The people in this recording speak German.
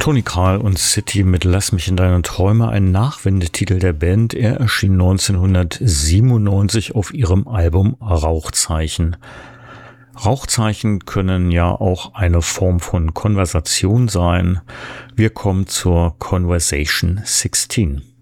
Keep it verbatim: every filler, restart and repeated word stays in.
Toni Kral und City mit Lass mich in deine Träume, ein Nachwendetitel der Band. Er erschien neunzehnhundertsiebenundneunzig auf ihrem Album Rauchzeichen. Rauchzeichen können ja auch eine Form von Konversation sein. Wir kommen zur Conversation sechzehn.